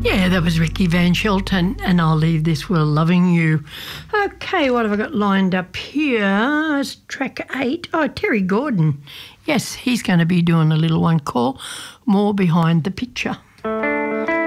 Yeah, that was Ricky Van Shelton, and I'll leave this with Loving You. Okay, what have I got lined up here? It's track 8. Oh, Terry Gordon. Yes, he's going to be doing a little one called More Behind the Picture.